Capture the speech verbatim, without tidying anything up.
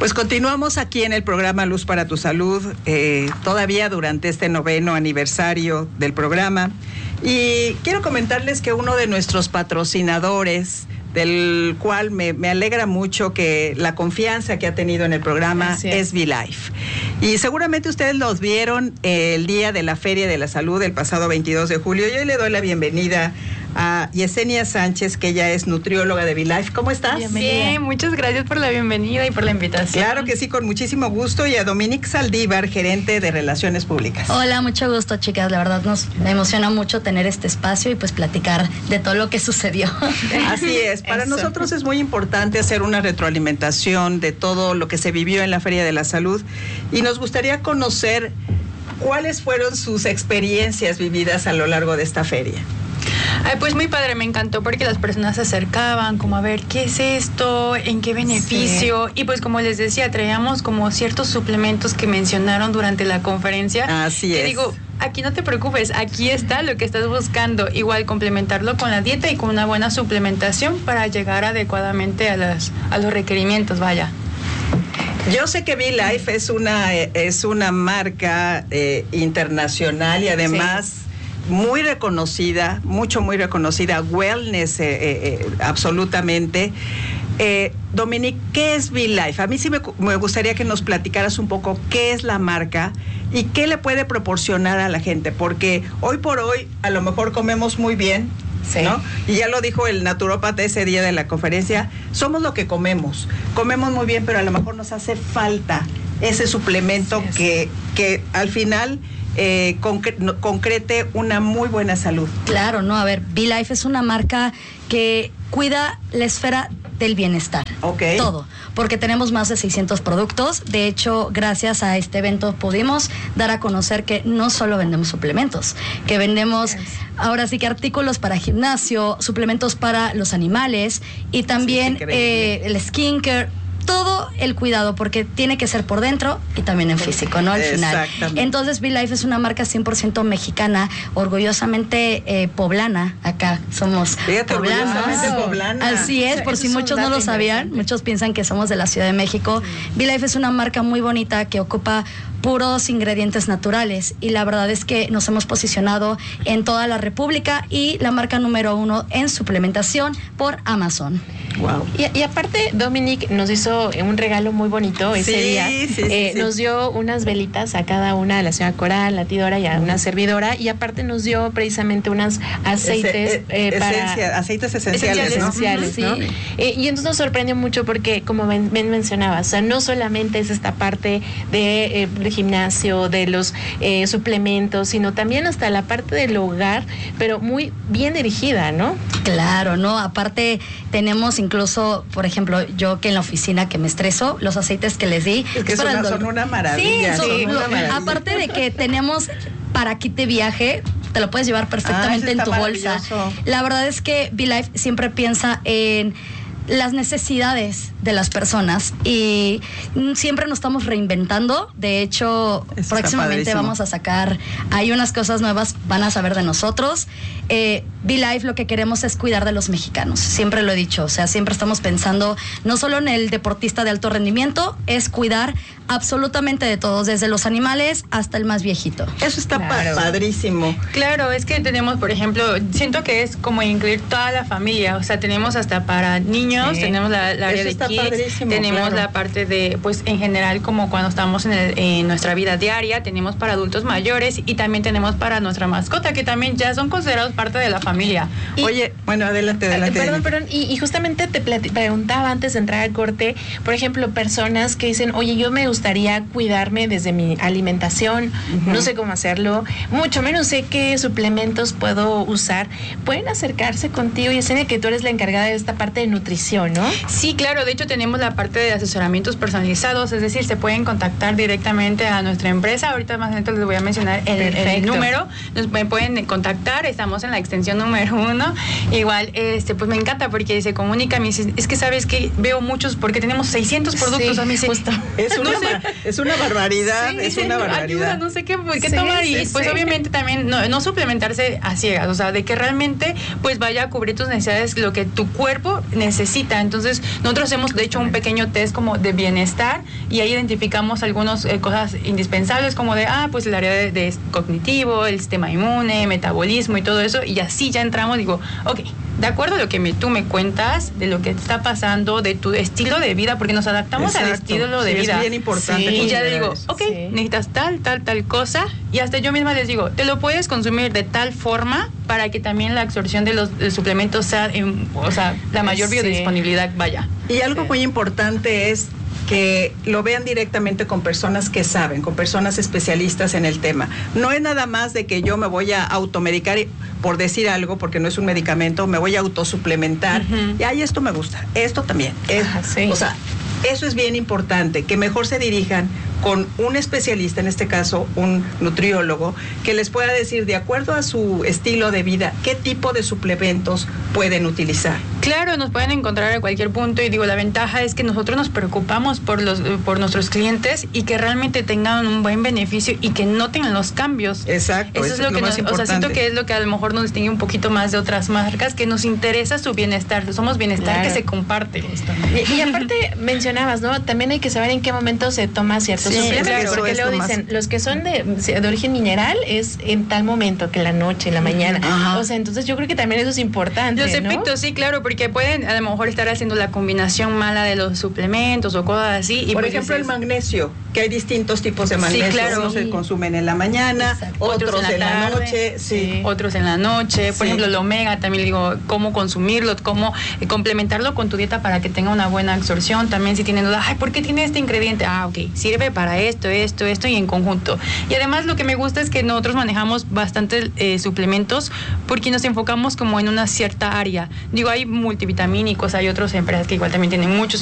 Pues continuamos aquí en el programa Luz para tu Salud, eh, todavía durante este noveno aniversario del programa. Y quiero comentarles que uno de nuestros patrocinadores, del cual me, me alegra mucho que la confianza que ha tenido en el programa, es, es V-Life. Y seguramente ustedes los vieron el día de la Feria de la Salud, el pasado veintidós de julio. Yo le doy la bienvenida a Yesenia Sánchez, que ella es nutrióloga de V-Life. ¿Cómo estás? Bien, muchas gracias por la bienvenida y por la invitación. Claro que sí, con muchísimo gusto. Y a Dominique Saldívar, gerente de Relaciones Públicas. Hola, mucho gusto, chicas. La verdad nos me emociona mucho tener este espacio y pues platicar de todo lo que sucedió. Así es. Para Eso. nosotros es muy importante hacer una retroalimentación de todo lo que se vivió en la Feria de la Salud y nos gustaría conocer cuáles fueron sus experiencias vividas a lo largo de esta feria. Ay, pues muy padre, me encantó porque las personas se acercaban como a ver qué es esto, en qué beneficio, sí. Y pues como les decía, traíamos como ciertos suplementos que mencionaron durante la conferencia. Así que es. digo, aquí no te preocupes, aquí está lo que estás buscando, igual complementarlo con la dieta y con una buena suplementación para llegar adecuadamente a, las, a los requerimientos, vaya. Yo sé que V-Life es una, es una marca eh, internacional y además... Sí. Muy reconocida, mucho, muy reconocida, wellness eh, eh, absolutamente. Eh, Dominique, ¿qué es V-Life? A mí sí me, me gustaría que nos platicaras un poco qué es la marca y qué le puede proporcionar a la gente, porque hoy por hoy a lo mejor comemos muy bien, sí. ¿no? Y ya lo dijo el naturópata ese día de la conferencia, somos lo que comemos, comemos muy bien, pero a lo mejor nos hace falta ese suplemento sí, que, que al final... Eh, concre- concrete una muy buena salud. Claro, no, a ver, V-Life es una marca que cuida la esfera del bienestar. Okay. Todo, porque tenemos más de seiscientos productos. De hecho, gracias a este evento pudimos dar a conocer que no solo vendemos suplementos, que vendemos yes. ahora sí que artículos para gimnasio, suplementos para los animales y también sí, eh, el skincare. Todo el cuidado, porque tiene que ser por dentro y también en físico, ¿no? Al final. Entonces, V-Life es una marca cien por ciento mexicana, orgullosamente eh, poblana. Acá somos Fíjate, poblanas. poblana. Así es, por si muchos no lo sabían, muchos piensan que somos de la Ciudad de México. Sí. V-Life es una marca muy bonita que ocupa puros ingredientes naturales y la verdad es que nos hemos posicionado en toda la República y la marca número uno en suplementación por Amazon. Wow. Y, y aparte, Dominique nos hizo un regalo muy bonito ese sí, día. Sí, sí, eh, sí. Nos dio unas velitas a cada una, a la señora Coral, a Tidora y a una servidora, y aparte nos dio precisamente unos aceites Ese, eh, para esencia, aceites esenciales, esenciales, ¿no? ¿no? Sí. Eh, y entonces nos sorprendió mucho porque, como Ben, ben mencionaba, o sea, no solamente es esta parte de eh, gimnasio, de los eh, suplementos, sino también hasta la parte del hogar, pero muy bien dirigida, ¿no? Claro, ¿no? Aparte tenemos incluso, por ejemplo, yo que en la oficina que me estreso, los aceites que les di. Es que son, una, son una maravilla. Sí, son, sí, una lo, maravilla. Aparte de que tenemos para kit de viaje, te lo puedes llevar perfectamente ah, en tu bolsa. La verdad es que V-Life siempre piensa en las necesidades de las personas y siempre nos estamos reinventando. De hecho, eso próximamente vamos a sacar, hay unas cosas nuevas, van a saber de nosotros. eh, V-Life lo que queremos es cuidar de los mexicanos, siempre lo he dicho, o sea, siempre estamos pensando no solo en el deportista de alto rendimiento, es cuidar absolutamente de todos, desde los animales hasta el más viejito. Eso está claro. padrísimo. Claro, es que tenemos, por ejemplo, siento que es como incluir toda la familia, o sea, tenemos hasta para niños, sí. tenemos la, la área de kids, tenemos claro. la parte de, pues en general, como cuando estamos en, el, en nuestra vida diaria, tenemos para adultos mayores y también tenemos para nuestra mascota, que también ya son considerados parte de la familia. Y, Oye, bueno, adelante, adelante. Perdón, perdón, y, y justamente te preguntaba antes de entrar al corte, por ejemplo, personas que dicen, oye, yo me gustaría cuidarme desde mi alimentación, uh-huh. no sé cómo hacerlo, mucho menos sé qué suplementos puedo usar. Pueden acercarse contigo y enseñar que tú eres la encargada de esta parte de nutrición, ¿no? Sí, claro, de hecho tenemos la parte de asesoramientos personalizados, es decir, se pueden contactar directamente a nuestra empresa. Ahorita más adelante les voy a mencionar el, el número, nos pueden contactar, estamos en la extensión número uno, igual, este, pues me encanta porque se comunica, me dice, es que sabes que veo muchos, porque tenemos seiscientos productos, sí, a mí se, justo. Es una, no sé, es una barbaridad, sí, es una barbaridad. Ayuda, no sé qué, qué sí, tomar, sí, y pues sí. obviamente también no, no suplementarse a ciegas, o sea, de que realmente pues vaya a cubrir tus necesidades, lo que tu cuerpo necesita. Entonces, nosotros hacemos, de hecho, un pequeño test como de bienestar, y ahí identificamos algunas eh, cosas indispensables, como de, ah, pues el área de, de cognitivo, el sistema inmune, metabolismo y todo eso, y así ya entramos, digo, ok, de acuerdo a lo que me, tú me cuentas, de lo que está pasando, de tu estilo de vida, porque nos adaptamos Exacto. al estilo de sí, vida. Es bien importante. Sí. Y ya le digo, ok, sí. necesitas tal, tal, tal cosa, y hasta yo misma les digo, te lo puedes consumir de tal forma para que también la absorción de los de suplementos sea, en, o sea, la mayor Sí. biodisponibilidad vaya. Y algo Sí. muy importante es que lo vean directamente con personas que saben, con personas especialistas en el tema. No es nada más de que yo me voy a automedicar, por decir algo, porque no es un medicamento, me voy a autosuplementar. Uh-huh. Y ay, esto me gusta, esto también. Es, Ajá, sí. O sea, eso es bien importante, que mejor se dirijan con un especialista, en este caso un nutriólogo, que les pueda decir, de acuerdo a su estilo de vida, qué tipo de suplementos pueden utilizar. Claro, nos pueden encontrar a cualquier punto, y digo, la ventaja es que nosotros nos preocupamos por los por nuestros clientes y que realmente tengan un buen beneficio y que noten los cambios. Exacto. Eso, eso es lo, lo que más nos, importante. O sea, siento que es lo que a lo mejor nos distingue un poquito más de otras marcas, que nos interesa su bienestar. Somos bienestar, claro, que se comparte. Y, y aparte mencionabas, ¿no? También hay que saber en qué momento se toma ciertos sí, suplementos, claro, porque luego dicen, los que son de, de origen mineral es en tal momento, que en la noche, en la mañana. Ajá. O sea, entonces yo creo que también eso es importante, los ¿no? efectos, sí, claro, porque pueden a lo mejor estar haciendo la combinación mala de los suplementos o cosas así. Y por pues ejemplo, es, el magnesio, que hay distintos tipos de magnesio. Sí, claro. Unos se consumen en la mañana, exacto, otros, otros en, la, en la noche, sí. otros en la noche. Por sí. ejemplo, el omega, también digo, cómo consumirlo, cómo eh, complementarlo con tu dieta para que tenga una buena absorción. También si tienen duda, ay, ¿por qué tiene este ingrediente? Ah, ok, sirve para esto, esto, esto y en conjunto. Y además lo que me gusta es que nosotros manejamos bastantes eh, suplementos, porque nos enfocamos como en una cierta área. Digo, hay multivitamínicos, hay otras empresas que igual también tienen muchos